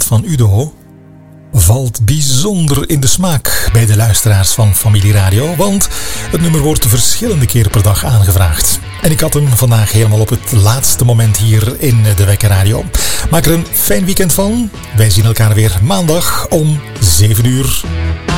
dit van Udo valt bijzonder in de smaak bij de luisteraars van Familie Radio, want het nummer wordt verschillende keren per dag aangevraagd. En ik had hem vandaag helemaal op het laatste moment hier in de Wekker Radio. Maak er een fijn weekend van. Wij zien elkaar weer maandag om 7 uur.